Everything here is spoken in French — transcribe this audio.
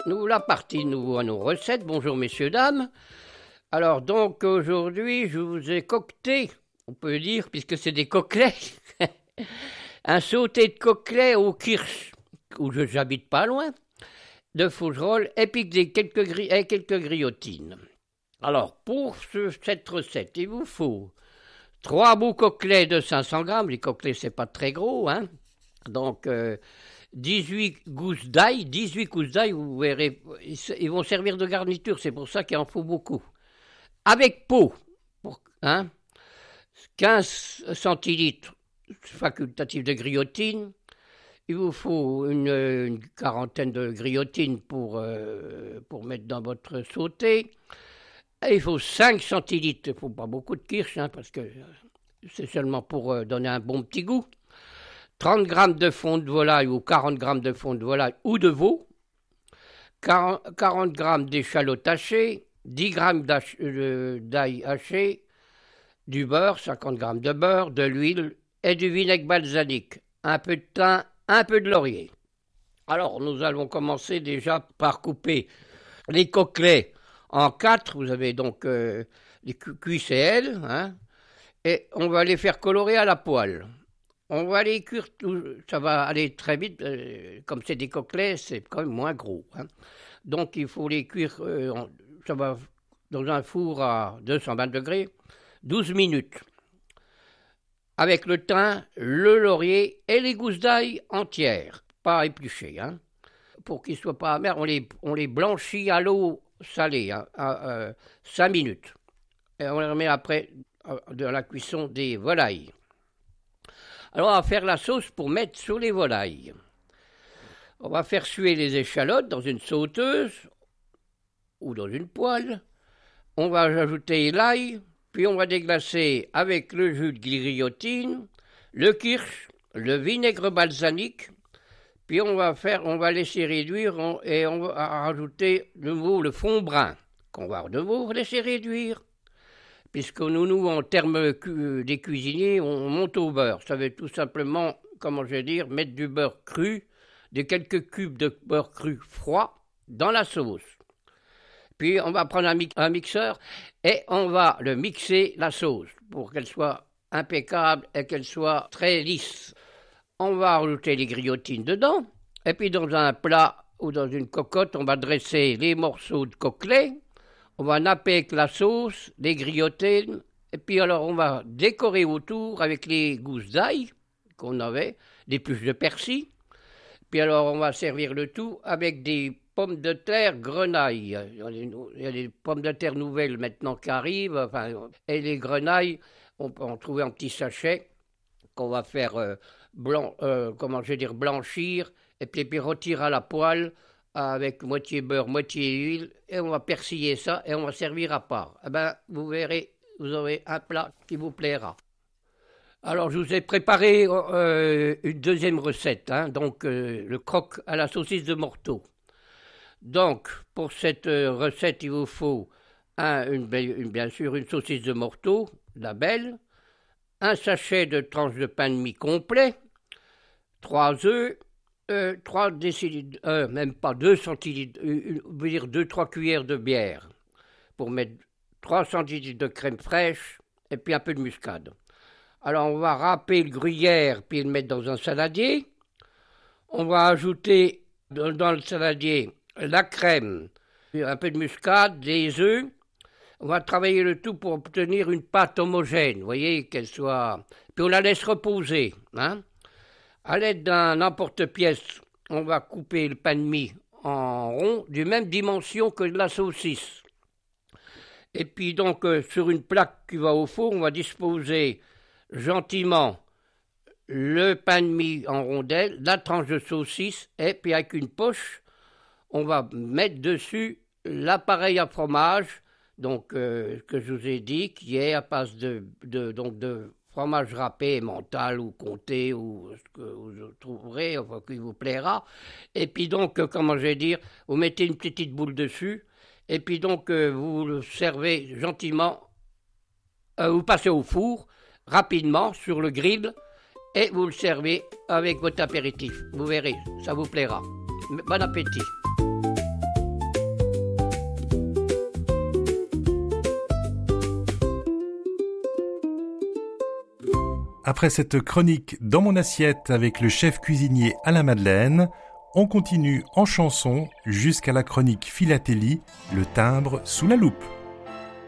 Nous voilà partis, nous, à nos recettes. Bonjour messieurs, dames. Alors donc aujourd'hui, je vous ai concocté, on peut dire, puisque c'est des coquelets, un sauté de coquelets au kirsch, où j'habite pas loin, de Fougerolles, et puis quelques griotines. Alors pour cette recette, il vous faut 3 bouts coquelets de 500 grammes. Les coquelets, c'est pas très gros, hein. Donc 18 gousses d'ail, vous verrez, ils vont servir de garniture, c'est pour ça qu'il en faut beaucoup. Avec pot, hein, 15 centilitres facultatifs de griotine. Il vous faut une quarantaine de griotines pour mettre dans votre sauté. Et il faut 5 centilitres, il ne faut pas beaucoup de kirsch, hein, parce que c'est seulement pour donner un bon petit goût. 30 grammes de fond de volaille ou 40 grammes de fond de volaille ou de veau. 40 grammes d'échalotes hachées. 10 grammes d'ail haché. Du beurre, 50 grammes de beurre, de l'huile et du vinaigre balsamique. Un peu de thym, un peu de laurier. Alors, nous allons commencer déjà par couper les coquelets en 4. Vous avez donc les cuisses et ailes, hein, et on va les faire colorer à la poêle. On va les cuire, ça va aller très vite, comme c'est des coquelets, c'est quand même moins gros, hein. Donc il faut les cuire, ça va dans un four à 220 degrés, 12 minutes. Avec le thym, le laurier et les gousses d'ail entières, pas épluchées, hein. Pour qu'ils ne soient pas amers, on les blanchit à l'eau salée, hein, à 5 minutes. Et on les remet après de la cuisson des volailles. Alors on va faire la sauce pour mettre sur les volailles. On va faire suer les échalotes dans une sauteuse ou dans une poêle. On va ajouter l'ail, puis on va déglacer avec le jus de griotine, le kirsch, le vinaigre balsamique. Puis on va laisser réduire et on va rajouter de nouveau le fond brun qu'on va de nouveau laisser réduire. Puisque nous, en termes des cuisiniers, on monte au beurre. Ça veut tout simplement, comment je vais dire, mettre du beurre cru, de quelques cubes de beurre cru froid dans la sauce. Puis on va prendre un mixeur et on va le mixer la sauce pour qu'elle soit impeccable et qu'elle soit très lisse. On va rajouter les griotines dedans et puis dans un plat ou dans une cocotte, on va dresser les morceaux de coquelets. On va napper avec la sauce, les griotines, et puis alors on va décorer autour avec les gousses d'ail qu'on avait, des pluches de persil. Puis alors on va servir le tout avec des pommes de terre grenailles. Il y a des pommes de terre nouvelles maintenant qui arrivent, enfin, et les grenailles, on peut en trouver en petits sachets qu'on va faire blanchir, et puis retirer à la poêle, avec moitié beurre, moitié huile, et on va persiller ça, et on va servir à part. Eh ben, vous verrez, vous aurez un plat qui vous plaira. Alors, je vous ai préparé une deuxième recette, hein, donc le croque à la saucisse de morteau. Donc, pour cette recette, il vous faut bien sûr une saucisse de morteau, la belle, un sachet de tranches de pain de mie complet, 3 œufs, 3 décilitres, même pas 2 centilitres, veut dire 2-3 cuillères de bière pour mettre 3 centilitres de crème fraîche et puis un peu de muscade. Alors on va râper le gruyère puis le mettre dans un saladier. On va ajouter dans le saladier la crème, un peu de muscade, des œufs. On va travailler le tout pour obtenir une pâte homogène, vous voyez, qu'elle soit... Puis on la laisse reposer, hein. À l'aide d'un emporte-pièce, on va couper le pain de mie en rond, de même dimension que la saucisse. Et puis donc, sur une plaque qui va au four, on va disposer gentiment le pain de mie en rondelles, la tranche de saucisse, et puis avec une poche, on va mettre dessus l'appareil à fromage, donc que je vous ai dit, qui est à base de fromage râpé, mental ou comté, ou ce que vous trouverez, enfin, qui vous plaira. Et puis donc, comment je vais dire, vous mettez une petite boule dessus, et puis donc vous le servez gentiment, vous passez au four, rapidement, sur le grill, et vous le servez avec votre apéritif. Vous verrez, ça vous plaira. Bon appétit. Après cette chronique dans mon assiette avec le chef cuisinier Alain Madeleine, on continue en chanson jusqu'à la chronique philatélie, le timbre sous la loupe.